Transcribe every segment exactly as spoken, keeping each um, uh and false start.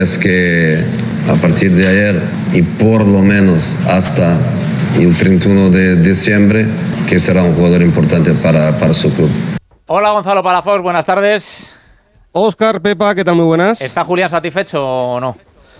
Es que a partir de ayer y por lo menos hasta el treinta y uno de diciembre, que será un jugador importante para, para su club. Hola Gonzalo Palafox, buenas tardes. Óscar, Pepa, ¿qué tal? Muy buenas. ¿Está Julián satisfecho o no?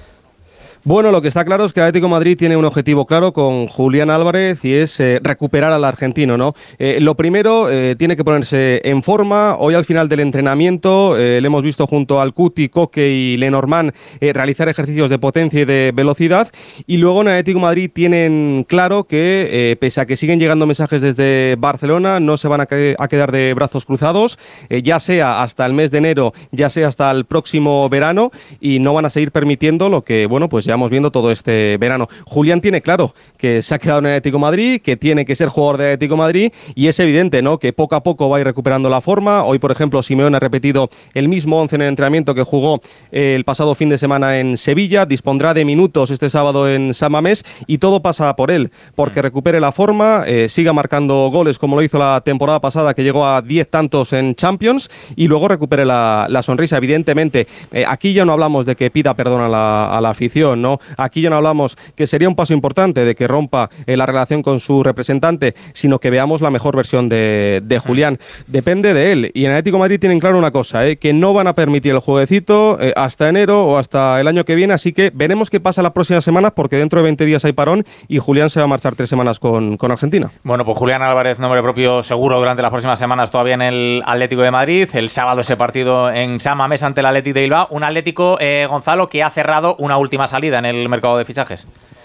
Bueno, lo que está claro es que el Atlético de Madrid tiene un objetivo claro con Julián Álvarez y es eh, recuperar al argentino, ¿no? Eh, lo primero, eh, tiene que ponerse en forma. Hoy al final del entrenamiento eh, le hemos visto junto al Cuti, Coque y Lenormand eh, realizar ejercicios de potencia y de velocidad, y luego en el Atlético de Madrid tienen claro que eh, pese a que siguen llegando mensajes desde Barcelona, no se van a, que- a quedar de brazos cruzados, eh, ya sea hasta el mes de enero, ya sea hasta el próximo verano, y no van a seguir permitiendo lo que, bueno, pues ya llevamos viendo todo este verano. Julián tiene claro que se ha quedado en el Atlético de Madrid, que tiene que ser jugador del Atlético de Madrid, y es evidente, ¿no?, que poco a poco va a ir recuperando la forma. Hoy, por ejemplo, Simeone ha repetido el mismo once en el entrenamiento que jugó eh, el pasado fin de semana en Sevilla. Dispondrá de minutos este sábado en San Mamés, y todo pasa por él, porque recupere la forma, eh, siga marcando goles como lo hizo la temporada pasada, que llegó a diez tantos en Champions, y luego recupere la, la sonrisa. Evidentemente, eh, aquí ya no hablamos de que pida perdón a la, a la afición, ¿no? Aquí ya no hablamos que sería un paso importante de que rompa eh, la relación con su representante, sino que veamos la mejor versión de, de Julián. Depende de él. Y en Atlético de Madrid tienen claro una cosa, eh, que no van a permitir el jueguecito eh, hasta enero o hasta el año que viene, así que veremos qué pasa las próximas semanas, porque dentro de veinte días hay parón y Julián se va a marchar tres semanas con, con Argentina. Bueno, pues Julián Álvarez, nombre propio seguro durante las próximas semanas todavía en el Atlético de Madrid. El sábado ese partido en San Mamés ante el Atlético de Bilbao. Un Atlético, eh, Gonzalo, que ha cerrado una última salida en el mercado de fichajes.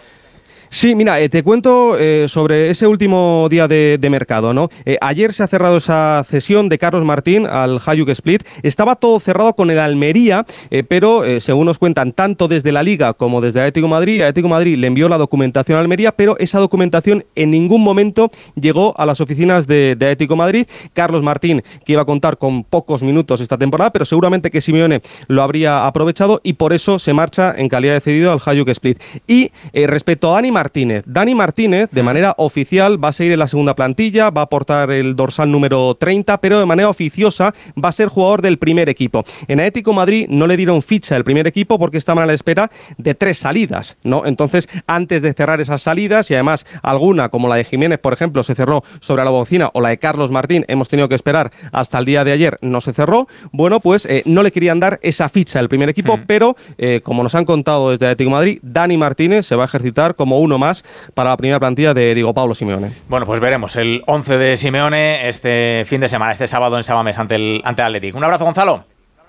Sí, mira, eh, te cuento eh, sobre ese último día de, de mercado, ¿no? Eh, ayer se ha cerrado esa cesión de Carlos Martín al Hajduk Split. Estaba todo cerrado con el Almería, eh, pero eh, según nos cuentan, tanto desde la Liga como desde Atlético de Madrid, Atlético de Madrid le envió la documentación a Almería, pero esa documentación en ningún momento llegó a las oficinas de, de Atlético de Madrid. Carlos Martín, que iba a contar con pocos minutos esta temporada, pero seguramente que Simeone lo habría aprovechado, y por eso se marcha en calidad de cedido al Hajduk Split. Y eh, respecto a Dani Martínez. Dani Martínez, de manera oficial, va a seguir en la segunda plantilla, va a aportar el dorsal número treinta, pero de manera oficiosa va a ser jugador del primer equipo. En Atlético de Madrid no le dieron ficha del primer equipo porque estaban a la espera de tres salidas, ¿no? Entonces, antes de cerrar esas salidas, y además alguna, como la de Jiménez, por ejemplo, se cerró sobre la bocina, o la de Carlos Martín, hemos tenido que esperar hasta el día de ayer, no se cerró, bueno, pues eh, no le querían dar esa ficha del primer equipo, mm. pero, eh, como nos han contado desde Atlético de Madrid, Dani Martínez se va a ejercitar como uno más para la primera plantilla de Diego Pablo Simeone. Bueno, pues veremos el once de Simeone este fin de semana, este sábado en San Mamés ante el, ante el Athletic. Un abrazo, Gonzalo.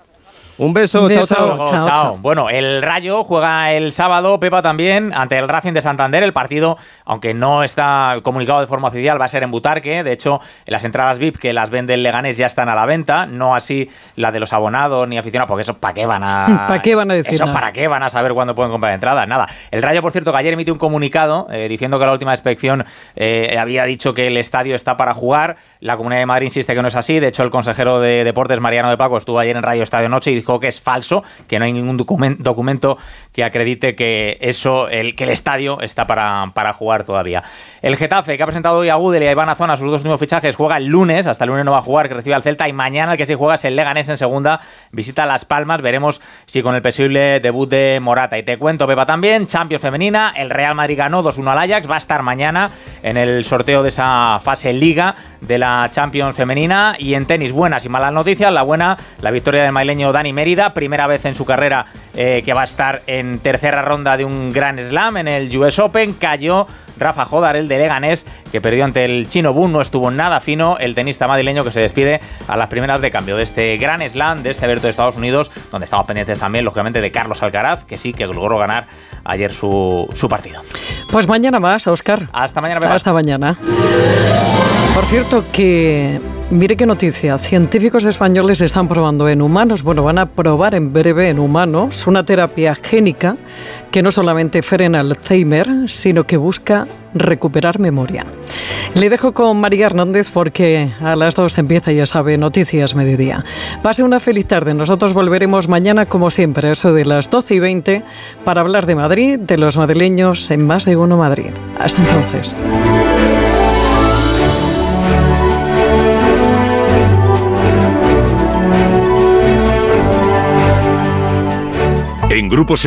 Un beso, Un beso. chao, chao. Chao, chao. chao. Bueno, el Rayo juega el sábado, Pepa, también, ante el Racing de Santander. El partido, aunque no está comunicado de forma oficial, va a ser en Butarque. De hecho, las entradas V I P que las vende el Leganés ya están a la venta, no así la de los abonados ni aficionados, porque eso, ¿para qué van a...? ¿Para qué van a decir Eso, nada? ¿para qué van a saber cuándo pueden comprar entradas? Nada. El Rayo, por cierto, que ayer emitió un comunicado eh, diciendo que la última inspección eh, había dicho que el estadio está para jugar. La Comunidad de Madrid insiste que no es así. De hecho, el consejero de Deportes, Mariano de Paco, estuvo ayer en Radio Estadio Noche y dijo que es falso, que no hay ningún document, documento que acredite que eso, el, que el estadio está para, para jugar todavía. El Getafe, que ha presentado hoy a Gudel y a Iván Azón, a sus dos últimos fichajes, juega el lunes, hasta el lunes no va a jugar, que recibe al Celta, y mañana el que sí juega es el Leganés en segunda, visita Las Palmas, veremos si con el posible debut de Morata. Y te cuento, Pepa, también, Champions femenina, el Real Madrid ganó dos uno al Ajax, va a estar mañana en el sorteo de esa fase Liga de la Champions femenina. Y en tenis, buenas y malas noticias. La buena, la victoria del maileño Dani Mérida, primera vez en su carrera eh, que va a estar en tercera ronda de un Grand Slam en el U S Open. Cayó Rafa Jodar, el de Leganés, que perdió ante el chino Bun, no estuvo nada fino el tenista madrileño, que se despide a las primeras de cambio de este Grand Slam, de este Abierto de Estados Unidos, donde estamos pendientes también, lógicamente, de Carlos Alcaraz, que sí que logró ganar ayer su, su partido. Pues mañana más, Óscar. Hasta mañana, Pepa. Hasta mañana. Por cierto, que mire qué noticia. Científicos españoles están probando en humanos, bueno, van a probar en breve en humanos una terapia génica que no solamente frena el Alzheimer, sino que busca recuperar memoria. Le dejo con María Hernández porque a las dos empieza, ya sabe, Noticias Mediodía. Pase una feliz tarde. Nosotros volveremos mañana, como siempre, a eso de las doce y veinte, para hablar de Madrid, de los madrileños en Más de Uno Madrid. Hasta entonces. En Grupo